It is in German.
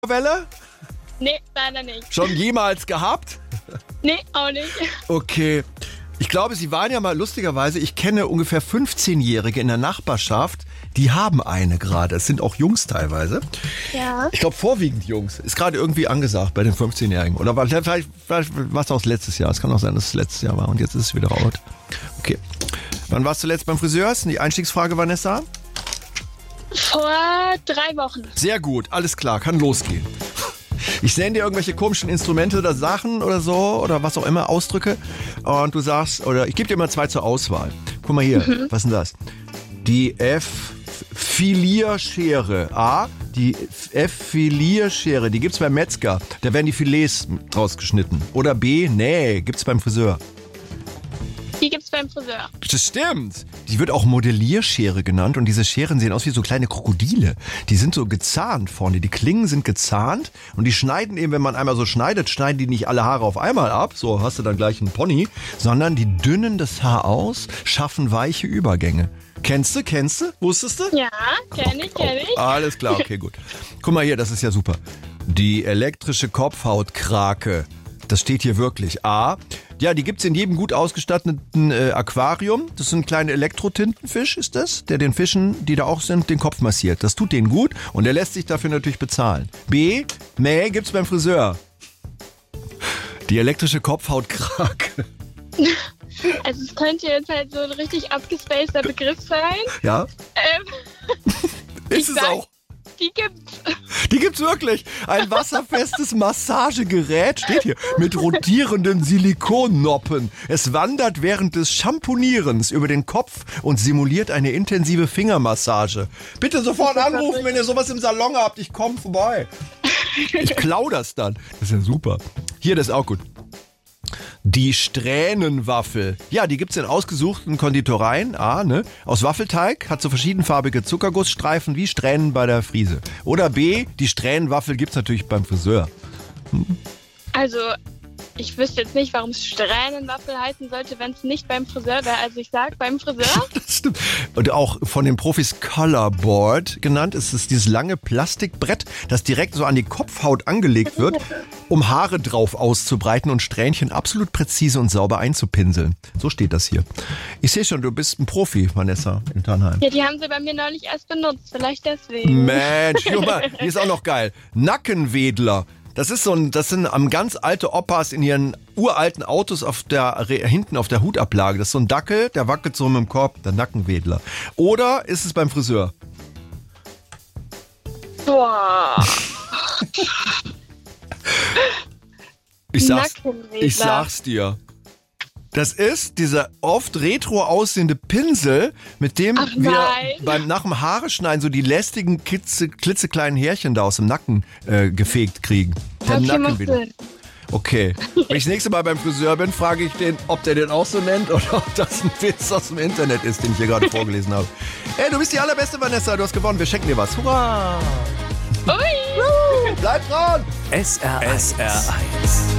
Welle? Nee, leider nicht. Schon jemals gehabt? Nee, auch nicht. Okay. Ich glaube, Sie waren ja mal, lustigerweise, ich kenne ungefähr 15-Jährige in der Nachbarschaft, die haben eine gerade. Es sind auch Jungs teilweise. Ja. Ich glaube, vorwiegend Jungs. Ist gerade irgendwie angesagt bei den 15-Jährigen. Oder vielleicht war es auch letztes Jahr. Es kann auch sein, dass es letztes Jahr war und jetzt ist es wieder out. Okay. Wann warst du zuletzt beim Friseur? Ist die Einstiegsfrage, Vanessa? Vor 3 Wochen. Sehr gut, alles klar, kann losgehen. Ich nenne dir irgendwelche komischen Instrumente oder Sachen oder so oder was auch immer, Ausdrücke und du sagst, oder ich gebe dir mal 2 zur Auswahl. Guck mal hier, was ist denn das? Die Filierschere. A, die Filierschere, die gibt's beim Metzger. Da werden die Filets rausgeschnitten. Oder B, nee, gibt's beim Friseur. Die gibt's beim Friseur. Das stimmt. Die wird auch Modellierschere genannt und diese Scheren sehen aus wie so kleine Krokodile. Die sind so gezahnt vorne. Die Klingen sind gezahnt und die schneiden eben, wenn man einmal so schneidet, schneiden die nicht alle Haare auf einmal ab, so hast du dann gleich einen Pony, sondern die dünnen das Haar aus, schaffen weiche Übergänge. Kennst du? Wusstest du? Ja, kenn ich. Alles klar, okay, gut. Guck mal hier, das ist ja super. Die elektrische Kopfhautkrake. Das steht hier wirklich. A, ja, die gibt's in jedem gut ausgestatteten Aquarium. Das ist ein kleiner Elektrotintenfisch, ist das, der den Fischen, die da auch sind, den Kopf massiert. Das tut denen gut und der lässt sich dafür natürlich bezahlen. B, nee, gibt's beim Friseur. Die elektrische Kopfhautkrake. Also es könnte jetzt halt so ein richtig abgespaceter Begriff sein. Ja? Ist es auch. Die gibt's. Die gibt's wirklich. Ein wasserfestes Massagegerät, steht hier, mit rotierenden Silikonnoppen. Es wandert während des Shampoonierens über den Kopf und simuliert eine intensive Fingermassage. Bitte sofort anrufen, wenn ihr sowas im Salon habt. Ich komme vorbei. Ich klau das dann. Das ist ja super. Hier, das ist auch gut. Die Strähnenwaffel. Ja, die gibt's in ausgesuchten Konditoreien. Ne? Aus Waffelteig, hat so verschiedenfarbige Zuckergussstreifen wie Strähnen bei der Friese. Oder B, die Strähnenwaffel gibt's natürlich beim Friseur. Also, ich wüsste jetzt nicht, warum es Strähnenwaffel heißen sollte, wenn es nicht beim Friseur wäre. Also ich sag beim Friseur. Das stimmt. Und auch von den Profis Colorboard genannt ist es dieses lange Plastikbrett, das direkt so an die Kopfhaut angelegt wird, um Haare drauf auszubreiten und Strähnchen absolut präzise und sauber einzupinseln. So steht das hier. Ich sehe schon, du bist ein Profi, Vanessa, in Tannheim. Ja, die haben sie bei mir neulich erst benutzt. Vielleicht deswegen. Mensch, guck mal, die ist auch noch geil. Nackenwedler. Das sind ganz alte Opas in ihren uralten Autos hinten auf der Hutablage. Das ist so ein Dackel, der wackelt so mit dem Korb, der Nackenwedler. Oder ist es beim Friseur? Boah. Ich sag's dir. Das ist dieser oft retro aussehende Pinsel, mit dem wir nach dem Haare schneiden so die lästigen, klitzekleinen Härchen da aus dem Nacken gefegt kriegen. Der Nackenwedler. Okay. Wenn ich das nächste Mal beim Friseur bin, frage ich den, ob der den auch so nennt oder ob das ein Witz aus dem Internet ist, den ich hier gerade vorgelesen habe. Ey, du bist die allerbeste, Vanessa. Du hast gewonnen. Wir schenken dir was. Hurra! Ui! Bleib dran! SR1.